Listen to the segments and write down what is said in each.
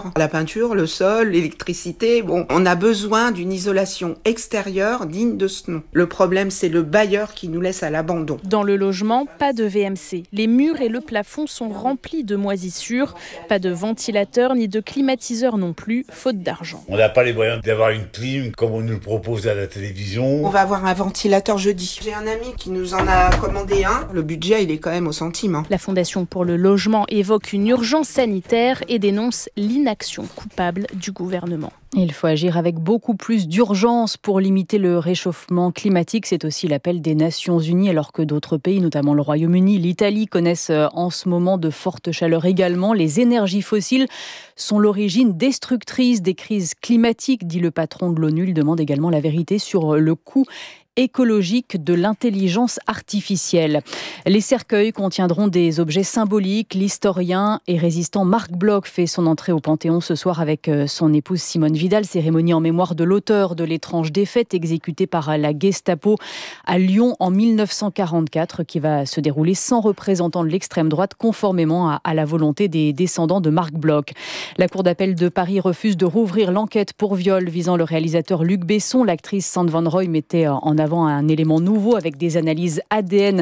La peinture, le sol, l'électricité, on a besoin d'une isolation extérieure digne de ce nom. Le problème, c'est le bailleur qui nous laisse à l'abandon. Dans le logement, pas de VMC. Les murs et le plafond sont remplis de moisissures. Pas de ventilateur ni de climatiseur non plus, faute d'argent. On n'a pas les moyens d'avoir une clim comme on nous le propose à la télévision. On va avoir un ventilateur jeudi. J'ai un ami qui nous en a commandé un. Le budget, il est quand même au centime. La Fondation pour le logement évoque une urgence sanitaire et dénonce l'inaction coupable du gouvernement. Il faut agir avec beaucoup plus d'urgence pour limiter le réchauffement climatique. C'est aussi l'appel des Nations Unies, alors que d'autres pays, notamment le Royaume-Uni, l'Italie, connaissent en ce moment de fortes chaleurs également. Les énergies fossiles sont l'origine destructrice des crises climatiques, dit le patron de l'ONU. Il demande également la vérité sur le coût écologique de l'intelligence artificielle. Les cercueils contiendront des objets symboliques. L'historien et résistant Marc Bloch fait son entrée au Panthéon ce soir avec son épouse Simone Vidal. Cérémonie en mémoire de l'auteur de L'étrange défaite, exécuté par la Gestapo à Lyon en 1944, qui va se dérouler sans représentant de l'extrême droite, conformément à la volonté des descendants de Marc Bloch. La Cour d'appel de Paris refuse de rouvrir l'enquête pour viol visant le réalisateur Luc Besson. L'actrice Sand Van Rooij mettait en avant un élément nouveau avec des analyses ADN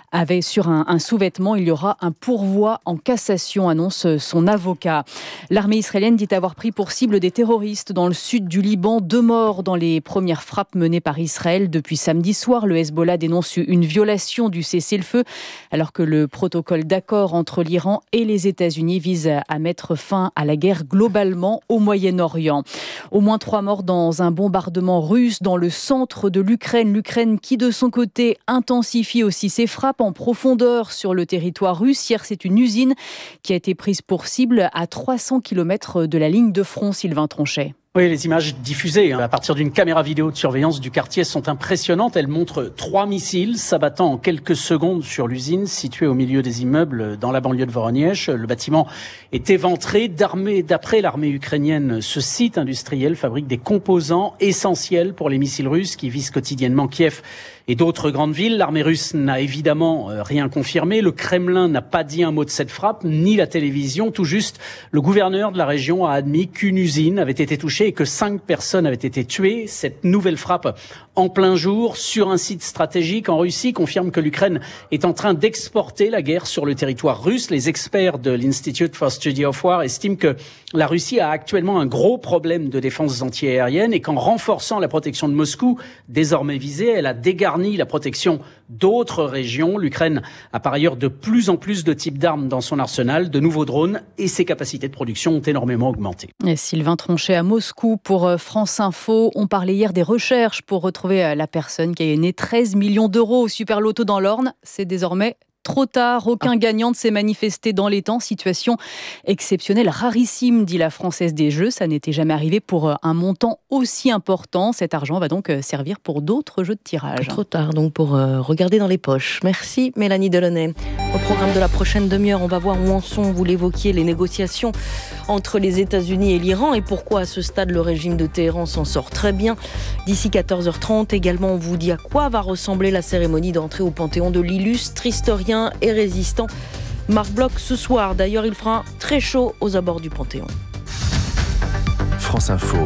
sur un sous-vêtement. Il y aura un pourvoi en cassation, annonce son avocat. L'armée israélienne dit avoir pris pour cible des terroristes dans le sud du Liban. 2 morts dans les premières frappes menées par Israël depuis samedi soir. Le Hezbollah dénonce une violation du cessez-le-feu alors que le protocole d'accord entre l'Iran et les États-Unis vise à mettre fin à la guerre globalement au Moyen-Orient. Au moins 3 morts dans un bombardement russe dans le centre de l'Ukraine. L'Ukraine qui, de son côté, intensifie aussi ses frappes en profondeur sur le territoire russe. Hier, c'est une usine qui a été prise pour cible à 300 km de la ligne de front, Sylvain Tronchet. Oui, les images diffusées à partir d'une caméra vidéo de surveillance du quartier sont impressionnantes. Elles montrent 3 missiles s'abattant en quelques secondes sur l'usine située au milieu des immeubles dans la banlieue de Voronezh. Le bâtiment est éventré. D'après l'armée ukrainienne, ce site industriel fabrique des composants essentiels pour les missiles russes qui visent quotidiennement Kiev et d'autres grandes villes. L'armée russe n'a évidemment rien confirmé. Le Kremlin n'a pas dit un mot de cette frappe, ni la télévision. Tout juste, le gouverneur de la région a admis qu'une usine avait été touchée et que 5 personnes avaient été tuées. Cette nouvelle frappe en plein jour sur un site stratégique en Russie confirme que l'Ukraine est en train d'exporter la guerre sur le territoire russe. Les experts de l'Institute for Study of War estiment que la Russie a actuellement un gros problème de défense antiaérienne et qu'en renforçant la protection de Moscou, désormais visée, elle a dégarni la protection d'autres régions. L'Ukraine a par ailleurs de plus en plus de types d'armes dans son arsenal, de nouveaux drones, et ses capacités de production ont énormément augmenté. Et Sylvain Tronchet à Moscou pour France Info. On parlait hier des recherches pour retrouver la personne qui a gagné 13 millions d'euros au Super Loto dans l'Orne. C'est désormais trop tard, aucun gagnant ne s'est manifesté dans les temps. Situation exceptionnelle, rarissime, dit la Française des Jeux. Ça n'était jamais arrivé pour un montant aussi important. Cet argent va donc servir pour d'autres jeux de tirage. Trop tard donc pour regarder dans les poches. Merci Mélanie Delaunay. Au programme de la prochaine demi-heure, on va voir où en sont, vous l'évoquiez, les négociations entre les États-Unis et l'Iran et pourquoi à ce stade le régime de Téhéran s'en sort très bien. D'ici 14h30, également on vous dit à quoi va ressembler la cérémonie d'entrée au Panthéon de l'illustre historien et résistant Marc Bloch ce soir. D'ailleurs, il fera très chaud aux abords du Panthéon. France Info,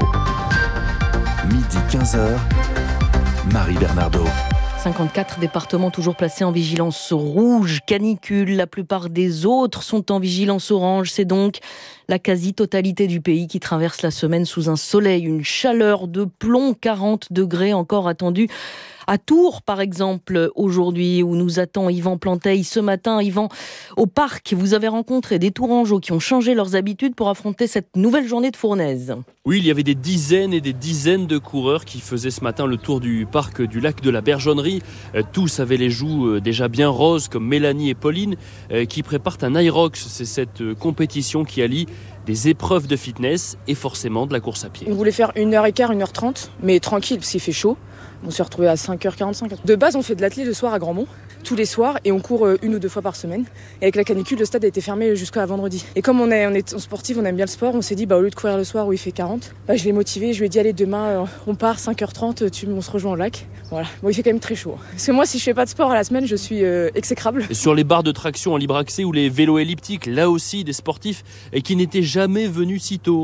midi 15h, Marie Bernardo. 54 départements toujours placés en vigilance rouge, canicule. La plupart des autres sont en vigilance orange. C'est donc la quasi-totalité du pays qui traverse la semaine sous un soleil, une chaleur de plomb, 40 degrés encore attendus. À Tours, par exemple, aujourd'hui, où nous attend Yvan Planteil. Ce matin, Yvan, au parc, vous avez rencontré des Tourangeaux qui ont changé leurs habitudes pour affronter cette nouvelle journée de fournaise. Oui, il y avait des dizaines et des dizaines de coureurs qui faisaient ce matin le tour du parc du lac de la Bergeonnerie. Tous avaient les joues déjà bien roses, comme Mélanie et Pauline, qui préparent un Irox. C'est cette compétition qui allie des épreuves de fitness et forcément de la course à pied. On voulait faire 1h15, 1h30, mais tranquille parce qu'il fait chaud. On s'est retrouvés à 5h45. De base, on fait de l'athlé le soir à Grandmont, tous les soirs, et on court 1 ou 2 fois par semaine. Et avec la canicule, le stade a été fermé jusqu'à vendredi. Et comme on est sportif, on aime bien le sport, on s'est dit, au lieu de courir le soir où il fait 40, je l'ai motivé, je lui ai dit, allez, demain, on part 5h30, on se rejoint au lac. Voilà. Bon, il fait quand même très chaud. Parce que moi, si je fais pas de sport à la semaine, je suis exécrable. Et sur les barres de traction en libre accès ou les vélos elliptiques, là aussi, des sportifs qui n'étaient jamais venus si tôt.